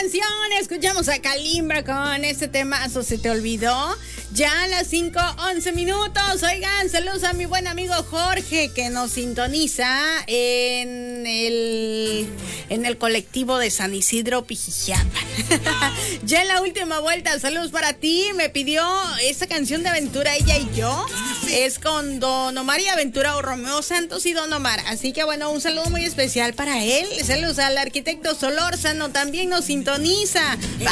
canción, escuchamos a Kalimba con este temazo, ¿se te olvidó? Ya a las 5:11. Oigan, saludos a mi buen amigo Jorge, que nos sintoniza en el colectivo de San Isidro Pijijiapa. Ya en la última vuelta, saludos para ti. Me pidió esta canción de Aventura, Ella y Yo. Es con Don Omar y Aventura, o Romeo Santos y Don Omar. Así que bueno, un saludo muy especial para él. Saludos al arquitecto Solórzano, también nos sintoniza.